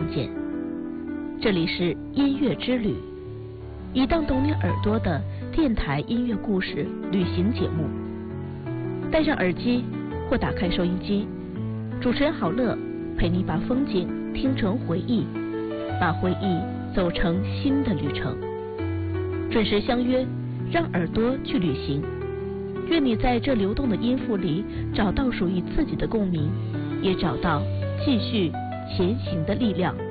见。这里是音乐之旅，一档懂你耳朵的电台音乐故事旅行节目。戴上耳机或打开收音机，主持人郝乐陪你把风景听成回忆，把回忆走成新的旅程。准时相约，让耳朵去旅行。愿你在这流动的音符里找到属于自己的共鸣，也找到继续前行的力量。